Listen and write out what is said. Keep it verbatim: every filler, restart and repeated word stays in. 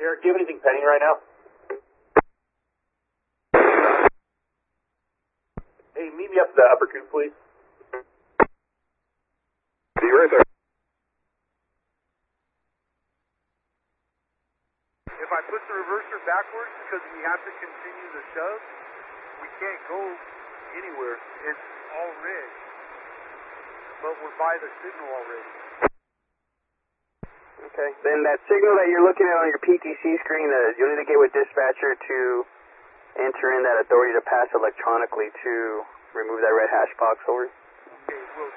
Derek, do you have anything pending right now? Hey, meet me up at the upper coop, please. See you right there. If I put the reverser backwards because we have to continue the shove, we can't go anywhere. It's all red. But we're by the signal already. Okay, then that signal that you're looking at on your P T C screen, uh, you'll need to get with dispatcher to enter in that authority to pass electronically to remove that red hash box over. Okay, will